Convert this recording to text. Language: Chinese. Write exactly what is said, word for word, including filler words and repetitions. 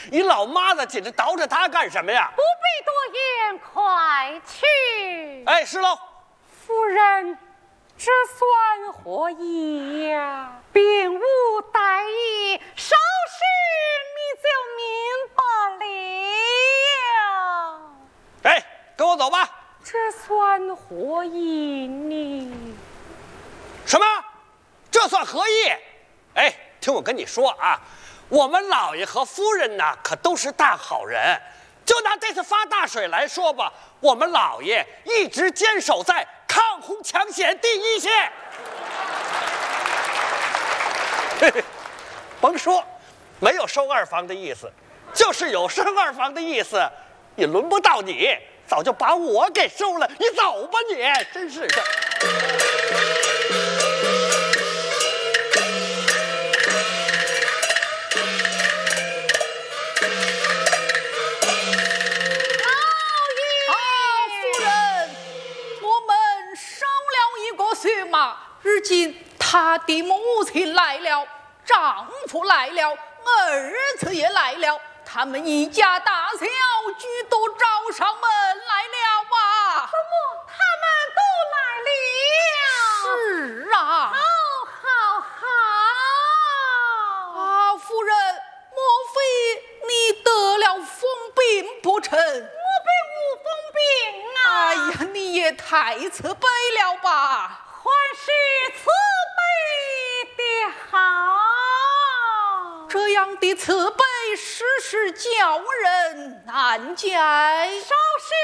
你老妈子紧着叨着他干什么呀？ 不必多言，快去。 哎，是喽。 夫人，这算何意呀？并无待意，稍时你就明白了。 哎，跟我走吧。 这算何意呢？ 什么？这算何意？哎，听我跟你说啊，我们老爷和夫人呐，可都是大好人。就拿这次发大水来说吧，我们老爷一直坚守在抗洪抢险第一线。嘿嘿，甭说，没有收二房的意思，就是有升二房的意思，也轮不到你。早就把我给收了，你走吧你，真是的。 血马，如今他的母亲来了，丈夫来了，儿子也来了，他们一家大小俱都找上门来了吧？ 什么？他们都来了？ 是啊。 好，好，好。 啊，夫人，莫非你得了疯病不成？ 我并无疯病啊！ 哎呀，你也太慈悲了吧！ 还是慈悲的好， 这样的慈悲，时时叫人难解。 稍时